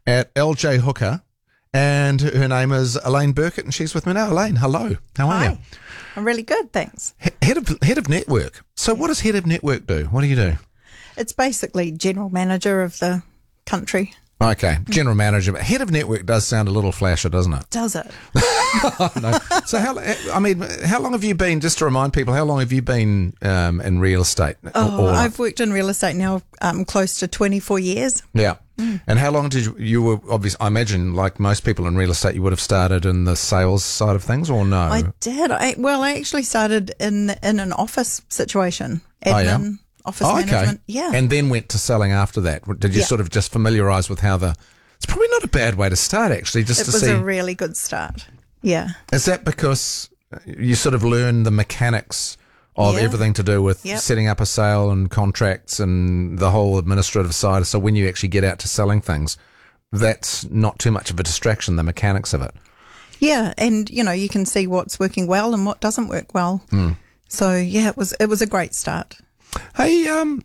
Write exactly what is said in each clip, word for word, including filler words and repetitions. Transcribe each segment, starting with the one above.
at L J Hooker, and her name is Elaine Burkett, and she's with me now. Elaine, hello. How are Hi. you? I'm really good, thanks. He- Head of Head of Network. So, what does Head of Network do? What do you do? It's basically general manager of the country. Okay, general manager. But Head of Network does sound a little flasher, doesn't it? Does it? No. So, how? I mean, how long have you been? Just to remind people, how long have you been um, in real estate? Oh, Or- I've worked in real estate now um, close to twenty-four years. Yeah. And how long did you, you were obviously, I imagine, like most people in real estate, you would have started in the sales side of things, or no? I did. I, well, I actually started in in an office situation. Oh, Admin, yeah? office Oh, management. Yeah. And then went to selling after that. Did you Yeah. sort of just familiarise with how the, it's probably not a bad way to start actually, just it to was see. a really good start. Yeah. Is that because you sort of learn the mechanics of Yeah. everything to do with Yep. setting up a sale and contracts and the whole administrative side? So when you actually get out to selling things, that's not too much of a distraction, the mechanics of it. Yeah, and you know, you can see what's working well and what doesn't work well. Mm. So yeah, it was it was a great start. Hey, um,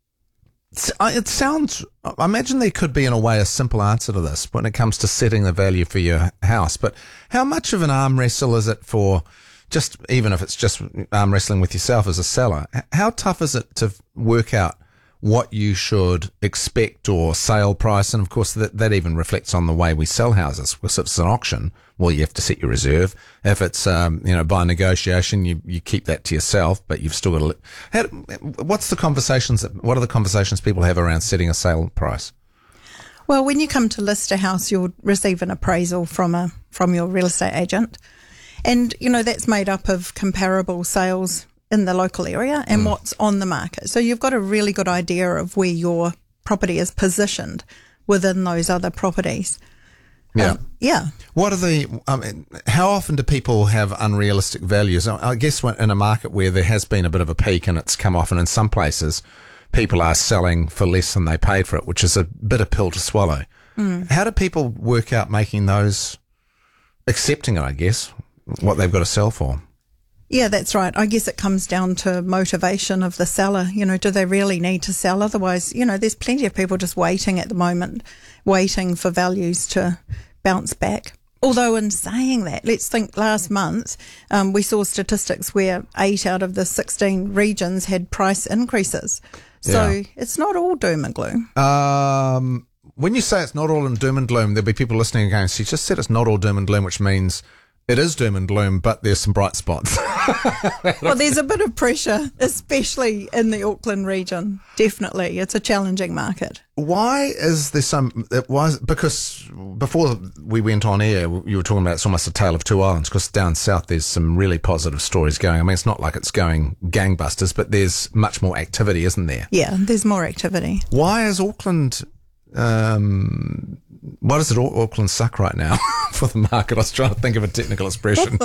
it's- I- it sounds, I imagine there could be in a way a simple answer to this when it comes to setting the value for your house, but how much of an arm wrestle is it for, just even if it's just arm wrestling with yourself as a seller, h- how tough is it to work out what you should expect or sale price? And of course that, that even reflects on the way we sell houses. Because if it's an auction, well, you have to set your reserve. If it's, um, you know, by negotiation, you, you keep that to yourself, but you've still got to, li- how, what's the conversations, that, what are the conversations people have around setting a sale price? Well, when you come to list a house, you'll receive an appraisal from a from your real estate agent. And, you know, that's made up of comparable sales in the local area and Mm. what's on the market. So you've got a really good idea of where your property is positioned within those other properties. Yeah. Um, yeah. What are the, I mean, how often do people have unrealistic values? I I guess when, in a market where there has been a bit of a peak and it's come off, and in some places people are selling for less than they paid for it, which is a bit of pill to swallow. Mm. How do people work out making those, accepting it, I guess, what they've got to sell for? Yeah, that's right. I guess it comes down to motivation of the seller. You know, do they really need to sell? Otherwise, you know, there's plenty of people just waiting at the moment, waiting for values to bounce back. Although in saying that, let's think last month, um, we saw statistics where eight out of the sixteen regions had price increases. So Yeah. it's not all doom and gloom. Um, when you say it's not all in doom and gloom, there'll be people listening and going, she just said it's not all doom and gloom, which means it is doom and gloom, but there's some bright spots. Well, there's a bit of pressure, especially in the Auckland region. Definitely. It's a challenging market. Why is there some, why is, because before we went on air, you were talking about it's almost a tale of two islands, because down south there's some really positive stories going. I mean, it's not like it's going gangbusters, but there's much more activity, isn't there? Yeah, there's more activity. Why is Auckland, um, why does it Au- Auckland suck right now for the market? I was trying to think of a technical expression.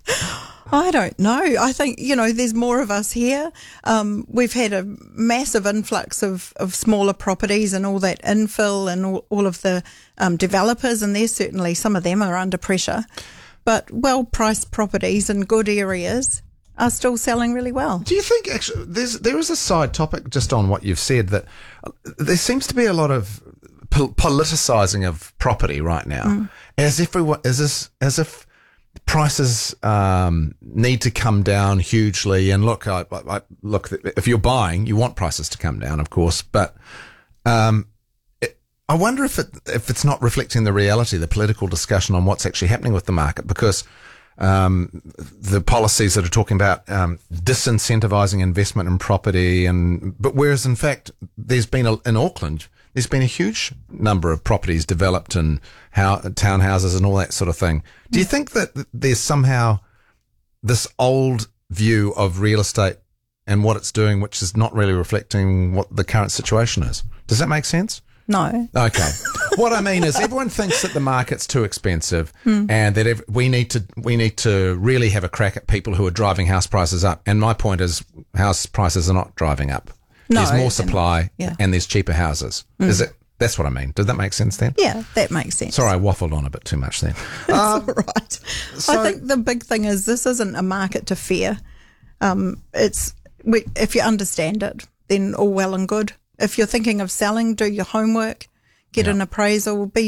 I don't know. I think, you know, there's more of us here. Um, we've had a massive influx of, of smaller properties and all that infill and all, all of the um, developers, and there's certainly some of them are under pressure. But well-priced properties in good areas are still selling really well. Do you think actually there's there is a side topic just on what you've said, that there seems to be a lot of pol- politicizing of property right now, mm. as if we, as this, as if prices um, need to come down hugely. And look, I, I, look, if you're buying, you want prices to come down, of course, but um, it, I wonder if it if it's not reflecting the reality, the political discussion on what's actually happening with the market, because um, the policies that are talking about um, disincentivizing investment in property, and but whereas in fact there's been a, in Auckland there's been a huge number of properties developed and how townhouses and all that sort of thing. Do you think that there's somehow this old view of real estate and what it's doing, which is not really reflecting what the current situation is? Does that make sense? No. Okay. What I mean is, everyone thinks that the market's too expensive, mm. and that ev- we need to we need to really have a crack at people who are driving house prices up. And my point is, house prices are not driving up. No, there's more supply, yeah. and there's cheaper houses. Mm. Is it? That's what I mean. Did that make sense then? Yeah, that makes sense. Sorry, I waffled on a bit too much then. That's um, all right. So, I think the big thing is this isn't a market to fear. Um, it's we, if you understand it, then all well and good. If you're thinking of selling, do your homework, get yeah. an appraisal, be